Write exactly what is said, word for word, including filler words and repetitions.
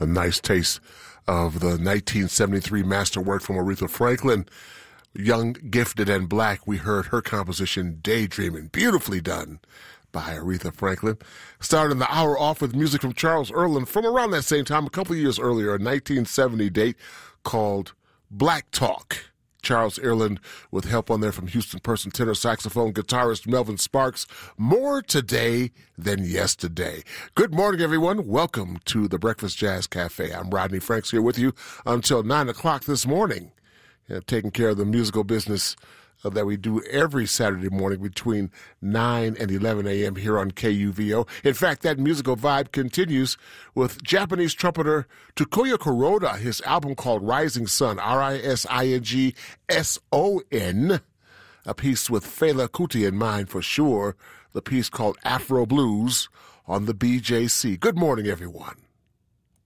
A nice taste of the nineteen seventy-three masterwork from Aretha Franklin. Young, Gifted, and Black. We heard her composition, Daydreaming. Beautifully done by Aretha Franklin. Starting the hour off with music from Charles Earland from around that same time, a couple of years earlier, a nineteen seventy date called Black Talk. Charles Earland with help on there from Houston person, tenor saxophone guitarist Melvin Sparks. More today than yesterday. Good morning, everyone. Welcome to the Breakfast Jazz Cafe. I'm Rodney Franks here with you until nine o'clock this morning. Uh, taking care of the musical business uh, that we do every Saturday morning between nine and eleven a.m. here on K U V O. In fact, that musical vibe continues with Japanese trumpeter Takuya Kuroda, his album called Rising Sun, R I S I N G S O N, a piece with Fela Kuti in mind for sure, the piece called Afro Blues on the B J C. Good morning, everyone.